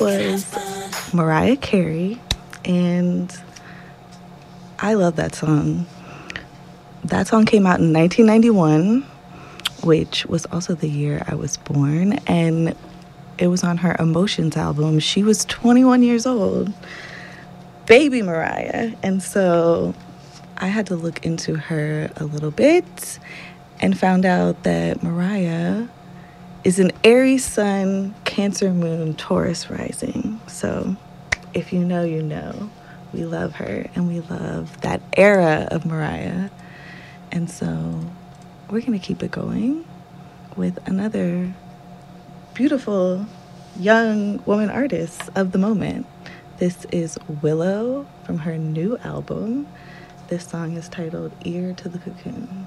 Was Mariah Carey, and I love that song. That song came out in 1991, which was also the year I was born, and it was on her Emotions album. She was 21 years old, baby Mariah, and so I had to look into her a little bit and found out that Mariah is an Aries sun, Cancer moon, Taurus rising. So if you know, you know. We love her, and we love that era of Mariah. And so we're going to keep it going with another beautiful young woman artist of the moment. This is Willow from her new album. This song is titled Ear to the Cocoon.